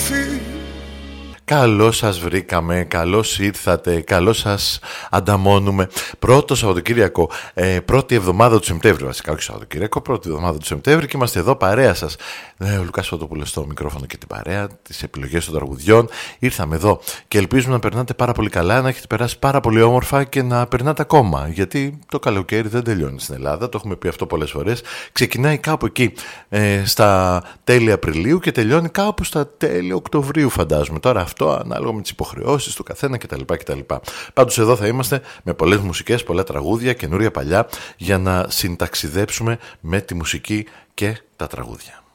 κρυφή. Καλώς σας βρήκαμε, καλώς ήρθατε, καλώς σας ανταμώνουμε. Πρώτο Σαββατοκύριακο, πρώτη εβδομάδα του Σεπτέμβρη, βασικά όχι Σαββατοκύριακο, πρώτη εβδομάδα του Σεπτέμβρη και είμαστε εδώ παρέα σας. Ο Λουκάς Φωτοπούλος στο μικρόφωνο και την παρέα, τις επιλογές των τραγουδιών. Ήρθαμε εδώ και ελπίζουμε να περνάτε πάρα πολύ καλά, να έχετε περάσει πάρα πολύ όμορφα και να περνάτε ακόμα. Γιατί το καλοκαίρι δεν τελειώνει στην Ελλάδα, το έχουμε πει αυτό πολλές φορές. Ξεκινάει κάπου εκεί στα τέλη Απριλίου και τελειώνει κάπου στα τέλη Οκτωβρίου, φαντάζομαι. Τώρα αυτό ανάλογα με τις υποχρεώσεις του καθένα κτλ. Πάντως εδώ θα είμαστε με πολλές μουσικές, πολλά τραγούδια, καινούρια παλιά, για να συνταξιδέψουμε με τη μουσική και τα τραγούδια.